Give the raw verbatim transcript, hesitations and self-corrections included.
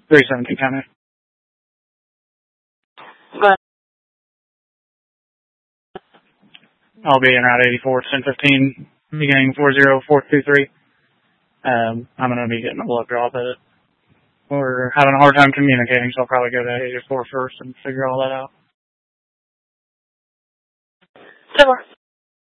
three seventeen County. Go ahead. I'll be in Route eighty-four, ten fifteen, beginning four zero four two three. Um, I'm going to be getting a blood draw, but we're having a hard time communicating, so I'll probably go to eighty-four first and figure all that out. ten more.